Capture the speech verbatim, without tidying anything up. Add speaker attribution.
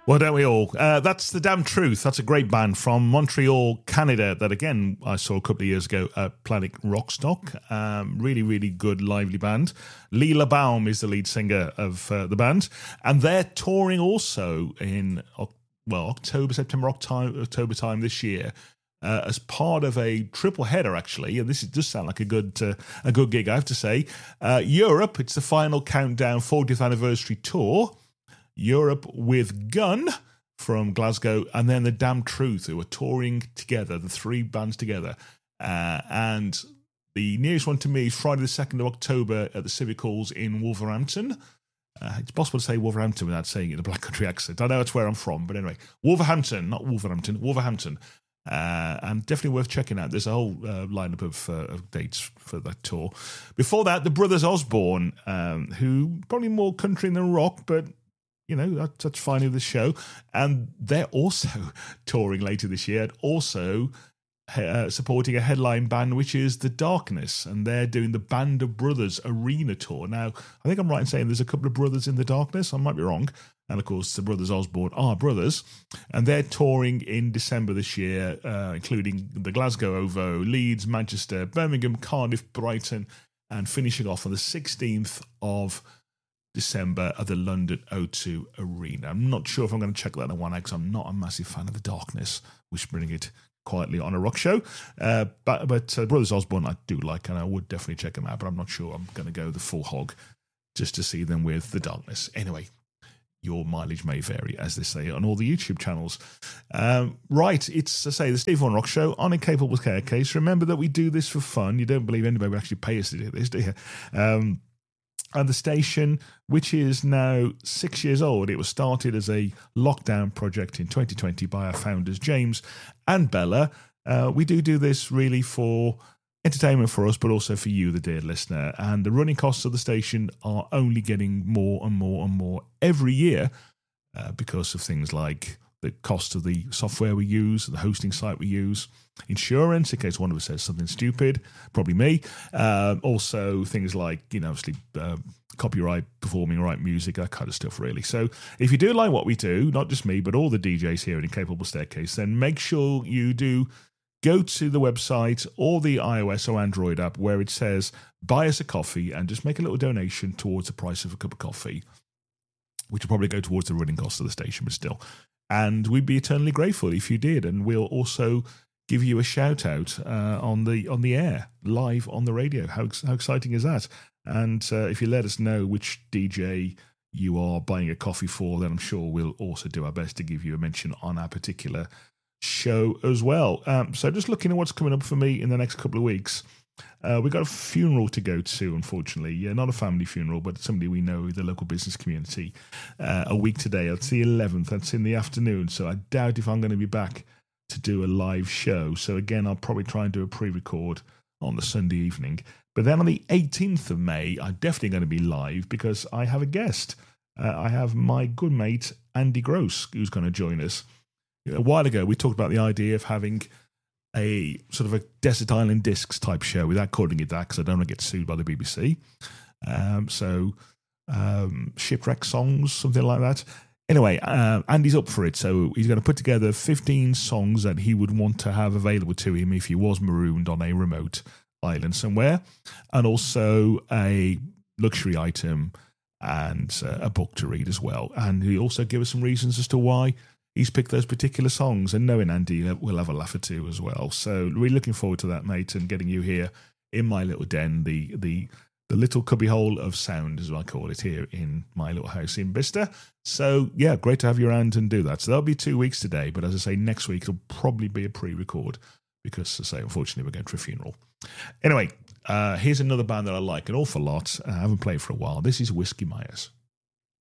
Speaker 1: Well, don't we all? Uh, that's The Damn Truth. That's a great band from Montreal, Canada, that, again, I saw a couple of years ago at Planet Rockstock. Um, really, really good, lively band. Leela Baum is the lead singer of uh, the band. And they're touring also in, well, October, September, October, October time this year. Uh, as part of a triple header, actually, and this is, does sound like a good uh, a good gig, I have to say. Uh, Europe, it's the final countdown fortieth anniversary tour. Europe with Gun from Glasgow, and then The Damn Truth, who are touring together, the three bands together. Uh, and the nearest one to me is Friday the second of October at the Civic Halls in Wolverhampton. Uh, it's possible to say Wolverhampton without saying it in a Black Country accent. I know it's where I'm from, but anyway. Wolverhampton, not Wolverhampton, Wolverhampton. Uh, and definitely worth checking out. There's a whole uh, lineup of, uh, of dates for that tour. Before that, the Brothers Osborne, um, who probably more country than rock, but you know, that, that's fine with the show. And they're also touring later this year, and also uh, supporting a headline band, which is The Darkness. And they're doing the Band of Brothers Arena Tour. Now, I think I'm right in saying there's a couple of brothers in The Darkness. I might be wrong. And, of course, the Brothers Osborne are brothers. And they're touring in December this year, uh, including the Glasgow OVO, Leeds, Manchester, Birmingham, Cardiff, Brighton, and finishing off on the sixteenth of December at the London O two Arena. I'm not sure if I'm going to check that one out because I'm not a massive fan of The Darkness, whispering it quietly on a rock show. Uh, but but uh, Brothers Osborne I do like, and I would definitely check them out, but I'm not sure I'm going to go the full hog just to see them with The Darkness. Anyway, your mileage may vary, as they say on all the YouTube channels. Um, right, it's, I say, the Steve Vaughan Rock Show on Incapable Staircase. Remember that we do this for fun. You don't believe anybody would actually pay us to do this, do you? Um, and the station, which is now six years old, it was started as a lockdown project in twenty twenty by our founders, James and Bella. Uh, we do do this really for entertainment for us, but also for you, the dear listener. And the running costs of the station are only getting more and more and more every year uh, because of things like the cost of the software we use, the hosting site we use, insurance, in case one of us says something stupid, probably me. Uh, also, things like, you know, obviously uh, copyright, performing right music, that kind of stuff, really. So if you do like what we do, not just me, but all the D Js here at Incapable Staircase, then make sure you do go to the website or the iOS or Android app where it says, buy us a coffee, and just make a little donation towards the price of a cup of coffee, which will probably go towards the running cost of the station, but still. And we'd be eternally grateful if you did. And we'll also give you a shout out uh, on the on the air, live on the radio. How, how exciting is that? And uh, if you let us know which D J you are buying a coffee for, then I'm sure we'll also do our best to give you a mention on our particular show as well. Um, so just looking at what's coming up for me in the next couple of weeks. Uh, we've got a funeral to go to, unfortunately. Yeah, not a family funeral, but somebody we know in the local business community. Uh, a week today, it's the eleventh, that's in the afternoon, so I doubt if I'm going to be back to do a live show. So again, I'll probably try and do a pre-record on the Sunday evening. But then on the eighteenth of May, I'm definitely going to be live because I have a guest. Uh, I have my good mate, Andy Gross, who's going to join us. A while ago, we talked about the idea of having a sort of a Desert Island Discs type show without calling it that because I don't want to get sued by the B B C. Um, so um, Shipwreck Songs, something like that. Anyway, uh, Andy's up for it. So he's going to put together fifteen songs that he would want to have available to him if he was marooned on a remote island somewhere. And also a luxury item and uh, a book to read as well. And he also give us some reasons as to why he's picked those particular songs, and knowing Andy, we'll have a laugh or two as well. So really looking forward to that, mate, and getting you here in my little den, the the the little cubbyhole of sound, as I call it, here in my little house in Bicester. So, yeah, great to have you around and do that. So that'll be two weeks today, but as I say, next week it'll probably be a pre-record because, as I say, unfortunately, we're going to a funeral. Anyway, uh, here's another band that I like an awful lot. I haven't played for a while. This is Whiskey Myers.